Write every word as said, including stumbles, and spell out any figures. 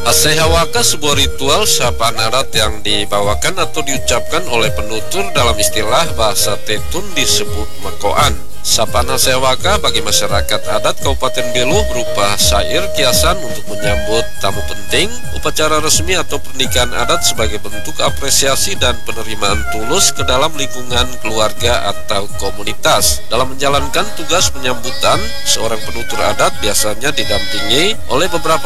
Asehawaka sebuah ritual sapaan adat yang dibawakan atau diucapkan oleh penutur dalam istilah bahasa Tetun disebut makoan. Sapaan Asehawaka bagi masyarakat adat Kabupaten Belu berupa syair kiasan untuk menyambut tamu penting, upacara resmi atau pernikahan adat sebagai bentuk apresiasi dan penerimaan tulus ke dalam lingkungan keluarga atau komunitas. Dalam menjalankan tugas penyambutan, seorang penutur adat biasanya didampingi oleh beberapa